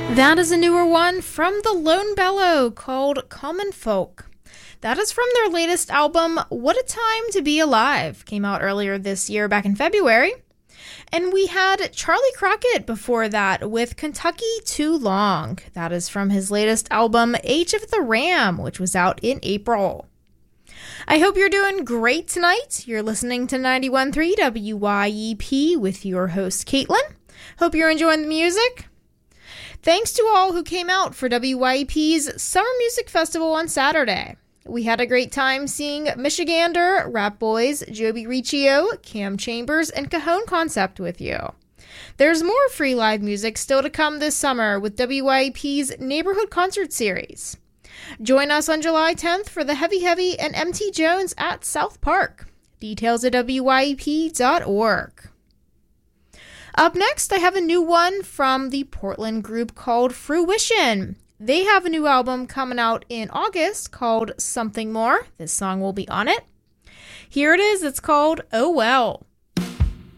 That is a newer one from the Lone Bellow called Common Folk. That is from their latest album, What a Time to Be Alive. Came out earlier this year, back in February. And we had Charlie Crockett before that with Kentucky Too Long. That is from his latest album, Age of the Ram, which was out in April. I hope you're doing great tonight. You're listening to 91.3 WYEP with your host, Caitlin. Hope you're enjoying the music. Thanks to all who came out for WYEP's Summer Music Festival on Saturday. We had a great time seeing Michigander, Rap Boys, Joby Riccio, Cam Chambers, and Cajon Concept with you. There's more free live music still to come this summer with WYEP's Neighborhood Concert Series. Join us on July 10th for the Heavy Heavy and MT Jones at South Park. Details at WYEP.org. Up next, I have a new one from the Portland group called Fruition. They have a new album coming out in August called Something More. This song will be on it. Here it is. It's called Oh Well.